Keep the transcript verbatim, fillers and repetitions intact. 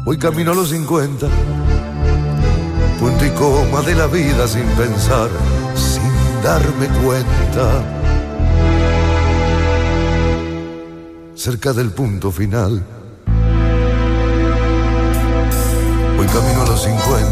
Voy camino a los cincuenta, punto y coma de la vida sin pensar, sin darme cuenta. Cerca del punto final, voy camino a los cincuenta.